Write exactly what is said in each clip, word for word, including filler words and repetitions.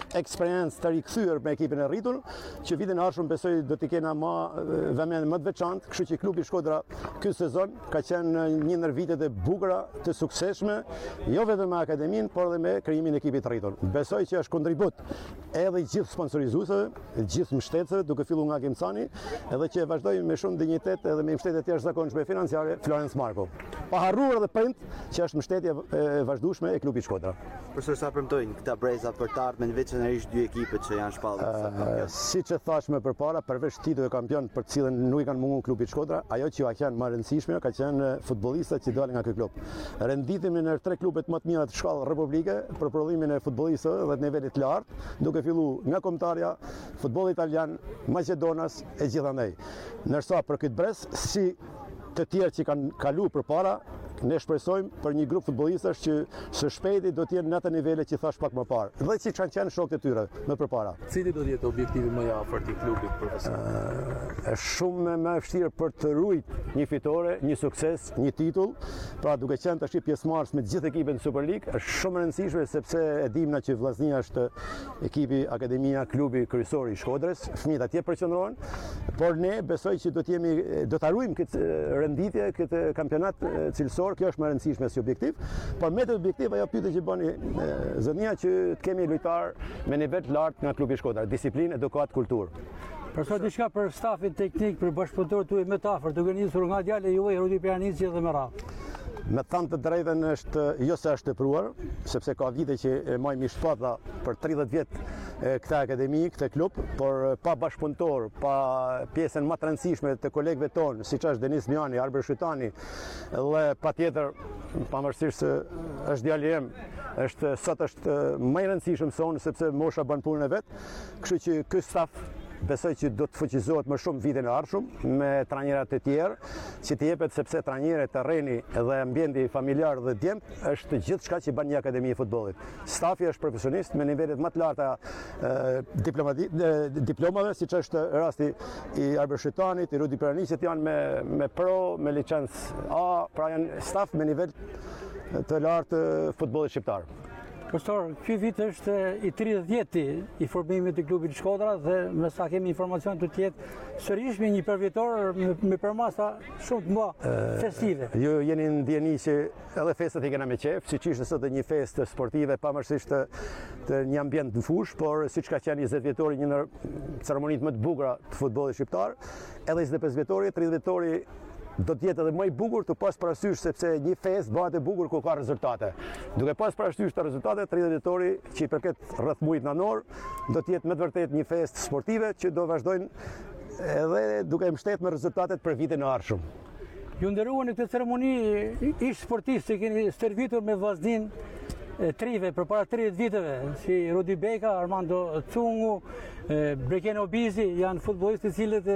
eksperiencë të rikthyer me ekipin e rritur, që vitin e ardhshëm besoj do të kena më vëmendje më të veçantë, kështu që klubi Shkodra ky sezon ka qenë një ndër vitet e bukura të suksesshme, jo vetëm me akademinë, por edhe me krijimin e ekipit të rritur. Besoj që është kontribut edhe i gjithë sponsorizuesve, gjithë mbështetësve, duke filluar nga Gimcani, edhe që vazhdoi me shumë dinjitet edhe me mbështetje të jashtëzakonshme financiare Florence Marko. Pa harruar edhe prind që është mbështetje e vazhdueshme e klubit Shkodra. Profesor, sa premtojnë këta breza për të ardhmen veçanërisht dy ekipet që janë shpallur sa kampion? Siç e thash më përpara, përveç titullit kampion për të cilën nuk i kanë munguar klubit Shkodra, ajo që ka qenë më e rëndësishme ka qenë futbollistët që dalin nga ky klub. Renditemi në tre klubet më të mira të shkallës republike për prodhimin e futbollistëve dhe të nivelit të lartë, duke filluar nga kombëtarja, futbolli italian, Maqedonas e gjithandaj. Ndërsa për këtë brez, si të tjerë që kanë kaluar përpara, ne shpresojmë për një grup futbollistash që së shpejti do të jenë në atë nivele që thash pak më parë, dhe që kanë qenë shokët e tyre më përpara. Cili do të jetë objektivi më i afërt i klubit, profesor? Është shumë më e vështirë për të ruajtur një fitore, një sukses, një titull. Pra duke qenë tash pjesëmarrës me të gjithë ekipet në Super League, është shumë e rëndësishme sepse e dim na që Vllaznia është ekipi, akademia, klubi kryesor i Shkodrës, fëmijët atje përqendrohen, por ne besoj që do të jemi do ta ruajmë këtë renditje, këtë kampionat cilësor. Kjo është më e rëndësishme si objektiv, por me të objektiv ajo pyetje që bëni zënia që të kemi lojtar me nivel të lartë nga klubi Shkodra, disiplinë, edukat, kulturë. Përsa diçka për stafin teknik, për bashkëpunëtorët tuaj më të afërt, duke nisur nga djalë juaj Rudi Peranici dhe më radhë. Me thënë të drejtën është jo se është tepruar, sepse ka vite që e majmë shpata për tridhjetë vjet këta akademi, këtë klub, por pa bashkëpunëtor, pa pjesën më të rëndësishme të kolegëve tonë, siç është Denis Miani, Arber Shytani, dhe patjetër, pavarësisht se është djali im, është sot është më i rëndësishëm se unë sepse mosha bën punën e vet, kështu që ky staf besoj që do të fuqizohet më shumë vitin e ardhshëm me trajnerat e tjerë, që të jepet sepse trajnerët, terreni dhe ambienti familjar dhe djemt është gjithçka që bën një akademi e futbollit. Stafi është profesionist me nivelet më të larta diplomave, siç është rasti i Arber Shytanit, i Rudi Peranisit, janë me me pro, me licencë A, pra janë staf me nivel të lartë futbollit shqiptar. Profesor, ky vit është i tridhjeti i formimit të klubit Shkodra dhe me sa kemi informacion të tjetë sërish me një përvjetor me përmasa shumë të mëdha festive. Ju jeni në ndjeni që edhe festat i kena me qef, siç ishte sot një festë sportive pavarësisht të, të një ambient në fush, por siç ka qenë njëzet vjetori një ndër ceremonitë më të bukura të futbollit shqiptar, edhe njëzet e pesë vjetori, tridhjetë vjetori do të jetë edhe më i bukur të pas parasysh sepse një festë bëhet e bukur ku ka rezultate. Duke pas parasysh të rezultate, tridhjetë vjetori që i përket rreth muajit nënor, do të jetë me të vërtetë një festë sportive që do vazhdojnë edhe duke mbështetur me rezultatet për vitin e ardhshëm. Ju nderuan në këtë ceremoni ish sportistë që keni stërvitur me vllaznin trive për para tridhjetë viteve, si Rudi Beka, Armando Cungu, Brekeno Bizi, janë futbollistë të cilët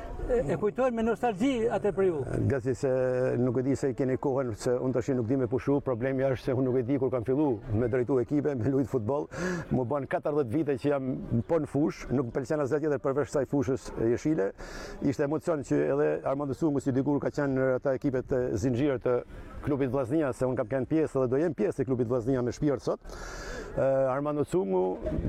e kujtojnë me nostalgji atë periudhë. Gati se nuk e di se i keni kohën, se unë tash nuk di me pushu, problemi është se unë nuk e di kur kam fillu me drejtu ekipe, me lujt futboll, më bën katërdhjetë vite që jam po në fush, nuk më pëlqen asgjë tjetër përveç kësaj fushës jeshile. Ishte emocion që edhe Armando Cungu si dikur ka qenë në ata ekipet të zinxhir të klubit Vllaznia, se unë kam qenë pjesë dhe do jem pjesë e klubit Vllaznia me shpirt sot. Armando Cungu,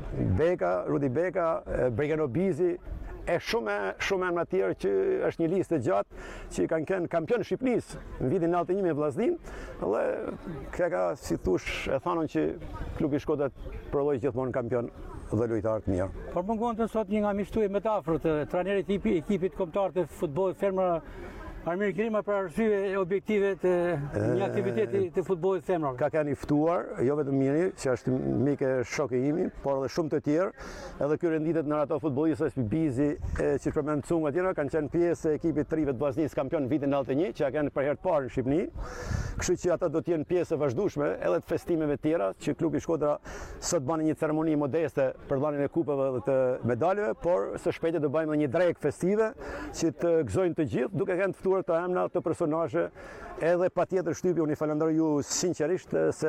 Beka, Rudi Beka, Brekeno Bizi, e shumë shumë emra të tjerë që është një listë e gjatë që kanë qenë kampion Shqipërisë në vitin nëntëdhjetë e një me Vllaznin, dhe kjo ka si thush e thanon që klubi Shkodra prodhoi gjithmonë kampion dhe lojtar të mirë. Por mungon të sot një nga miqtë tuaj më të afërt, trajneri i ekipit kombëtar të futbollit femër Armir Grima për arsye objektive të një aktiviteti të futbollit femror. Ka keni ftuar, jo vetëm Miri, që është mik e shokë imi, por edhe shumë të tjerë, edhe ky renditet në ato futbollistëve si Bizi, që përmend Cungu atje, kanë qenë pjesë e ekipit të rive të Vllaznisë kampion vitin nëntëdhjetë e një, që kanë për herë të parë në Shqipëri. Kështu që ata do të jenë pjesë e vazhdueshme edhe të festimeve të tjera, që klubi Shkodra sot bën një ceremoni modeste për dhënien e kupave dhe të medaleve, por së shpejti do bëjmë një drek festive që të gëzojnë të gjithë, duke kanë ftuar të emra të personazhe, edhe patjetër shtypi unë i falenderoj ju sinqerisht se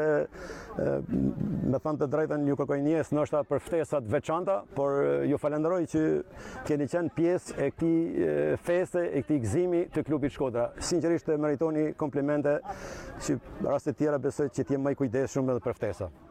me thënë të drejtën ju kërkoj njes ndoshta për ftesat veçanta, por ju falenderoj që keni qenë pjesë e këtij feste, e këtij gëzimi të klubit Shkodra. Sinqerisht meritoni komplimente, që raste të tjera besoj që të jem më i kujdesshëm edhe për ftesa.